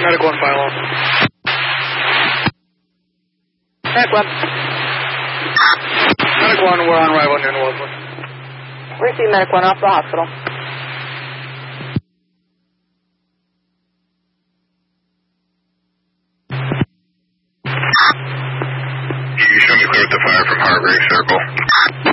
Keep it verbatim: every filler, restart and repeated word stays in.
Medic one, file off. Medic one. Medic one, we're on arrival near Northwood. Receive Medic one off the hospital. You show me clear with the fire from Hargrave Circle.